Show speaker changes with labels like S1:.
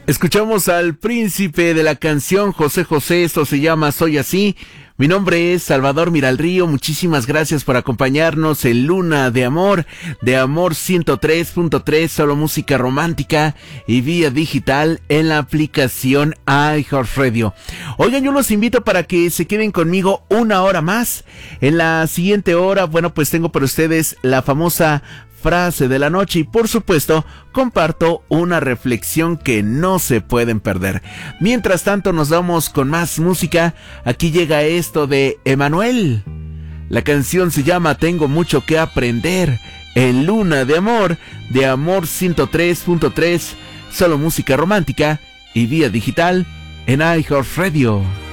S1: Escuchamos al príncipe de la canción, José José. Esto se llama Soy Así. Mi nombre es Salvador Miralrío. Muchísimas gracias por acompañarnos en Luna de Amor 103.3, solo música romántica y vía digital en la aplicación iHeartRadio. Oigan, yo los invito para que se queden conmigo una hora más. En la siguiente hora, bueno, pues tengo para ustedes la famosa frase de la noche y por supuesto comparto una reflexión que no se pueden perder. Mientras tanto nos vamos con más música. Aquí llega esto de Emanuel. La canción se llama Tengo mucho que aprender en Luna de Amor 103.3, solo música romántica y vía digital en iHeartRadio.